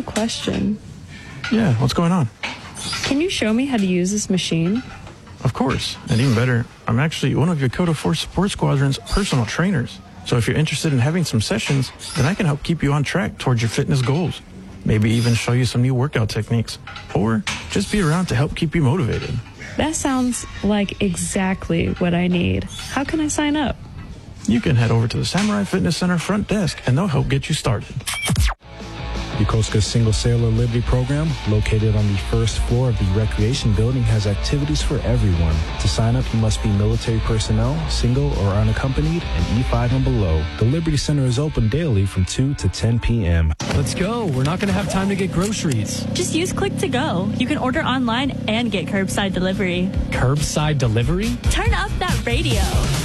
question. Yeah, what's going on? Can you show me how to use this machine? Of course, and even better, I'm actually one of Yokota Force Support Squadron's personal trainers. So if you're interested in having some sessions, then I can help keep you on track towards your fitness goals. Maybe even show you some new workout techniques, or just be around to help keep you motivated. That sounds like exactly what I need. How can I sign up? You can head over to the Samurai Fitness Center front desk, and they'll help get you started. Yokosuka's Single Sailor Liberty program, located on the first floor of the recreation building, has activities for everyone. To sign up, you must be military personnel, single or unaccompanied, and E5 and below. The Liberty Center is open daily from 2 to 10 p.m. Let's go. We're not going to have time to get groceries. Just use Click to Go. You can order online and get curbside delivery. Curbside delivery? Turn up that radio.